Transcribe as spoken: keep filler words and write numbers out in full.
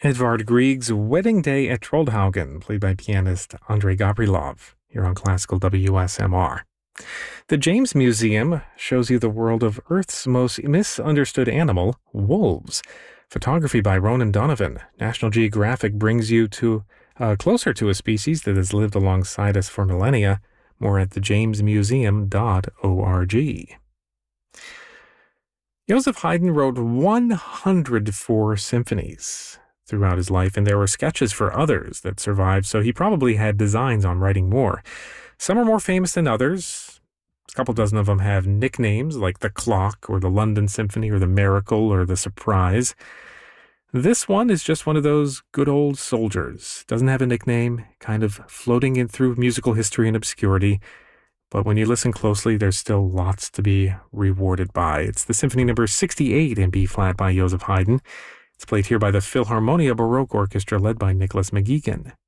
Edvard Grieg's Wedding Day at Trollhaugen, played by pianist Andrei Gavrilov, here on Classical W S M R. The James Museum shows you the world of Earth's most misunderstood animal, wolves. Photography by Ronan Donovan. National Geographic brings you to uh, closer to a species that has lived alongside us for millennia. More at the james museum dot org. Joseph Haydn wrote one hundred four symphonies throughout his life, and there were sketches for others that survived, so he probably had designs on writing more. Some are more famous than others. A couple dozen of them have nicknames like the Clock or the London Symphony or the Miracle or the Surprise. This one is just one of those good old soldiers. Doesn't have a nickname, kind of floating in through musical history and obscurity. But when you listen closely, there's still lots to be rewarded by. It's the Symphony Number sixty-eight in B-flat by Joseph Haydn. It's played here by the Philharmonia Baroque Orchestra led by Nicholas McGeegan.